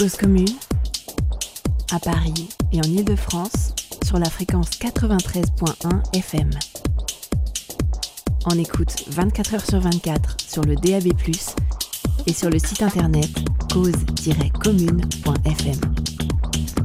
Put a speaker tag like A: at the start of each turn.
A: Cause commune, à Paris et en Île-de-France, sur la fréquence 93.1 FM. En écoute 24h/24 sur le DAB+, et sur le site internet cause-commune.fm.